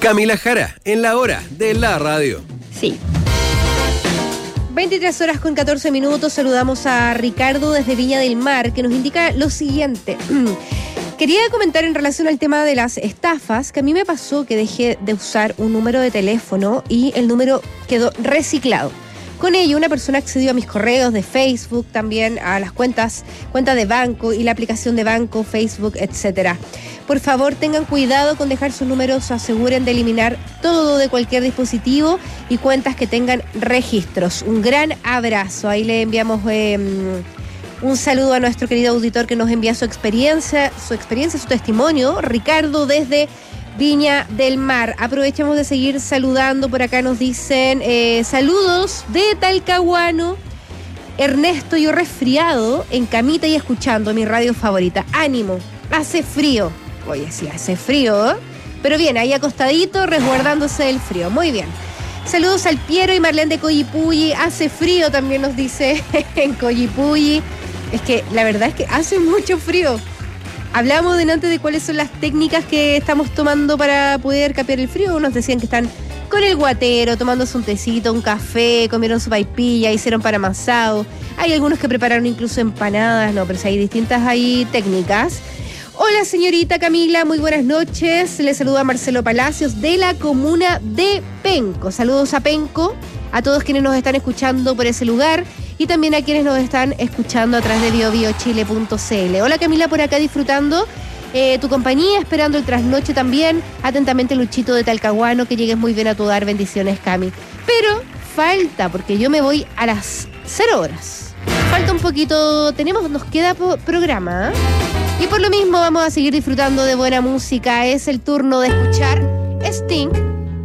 Camila Jara, en la hora de la radio. Sí. 23:14. Saludamos a Ricardo desde Viña del Mar, que nos indica lo siguiente. Quería comentar en relación al tema de las estafas, que a mí me pasó que dejé de usar un número de teléfono y el número quedó reciclado. Con ello, una persona accedió a mis correos de Facebook, también a las cuentas de banco y la aplicación de banco, Facebook, etcétera. Por favor, tengan cuidado con dejar sus números, aseguren de eliminar todo de cualquier dispositivo y cuentas que tengan registros. Un gran abrazo. Ahí le enviamos un saludo a nuestro querido auditor que nos envía su experiencia, su testimonio, Ricardo desde Viña del Mar. Aprovechamos de seguir saludando. Por acá nos dicen saludos de Talcahuano. Ernesto, yo resfriado en camita y escuchando mi radio favorita. Ánimo, hace frío. Oye, sí, hace frío, ¿eh? Pero bien, ahí acostadito, resguardándose del frío. Muy bien. Saludos al Piero y Marlene de Coyipulli. Hace frío también nos dice en Coyipulli. Es que la verdad es que hace mucho frío. Hablamos delante de cuáles son las técnicas que estamos tomando para poder capear el frío. Unos decían que están con el guatero, tomándose un tecito, un café, comieron su paipilla, hicieron pan amasado. Hay algunos que prepararon incluso empanadas, no, pero hay distintas técnicas. Hola señorita Camila, muy buenas noches. Le saluda Marcelo Palacios de la comuna de Penco. Saludos a Penco, a todos quienes nos están escuchando por ese lugar y también a quienes nos están escuchando a través de biobiochile.cl. Hola Camila, por acá disfrutando tu compañía, esperando el trasnoche también. Atentamente Luchito de Talcahuano, que llegues muy bien a tu hogar. Bendiciones, Cami. Pero falta, porque yo me voy a las 0 horas. Falta un poquito, nos queda programa, ¿eh? Y por lo mismo vamos a seguir disfrutando de buena música. Es el turno de escuchar Sting